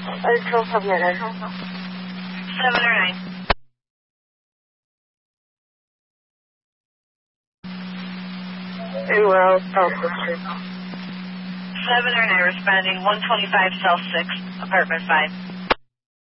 Control submitted. 7 or 9. En route, South 6. 7 or 9 responding, 125 South 6, apartment 5.